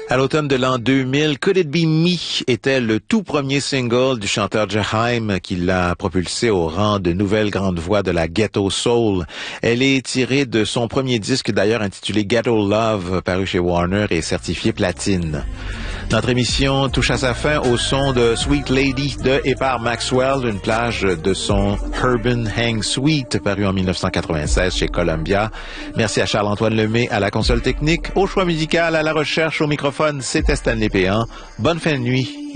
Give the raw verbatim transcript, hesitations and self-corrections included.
À l'automne de l'an deux mille, Could It Be Me était le tout premier single du chanteur Jaheim qui l'a propulsé au rang de nouvelle grande voix de la Ghetto Soul. Elle est tirée de son premier disque d'ailleurs intitulé Ghetto Love, paru chez Warner et certifié platine. Notre émission touche à sa fin au son de Sweet Lady de et par Maxwell, une plage de son Urban Hang Suite paru en mille neuf cent quatre-vingt-seize chez Columbia. Merci à Charles-Antoine Lemay à la console technique, au choix musical, à la recherche, au microphone, c'était Stanley Péan. Bonne fin de nuit.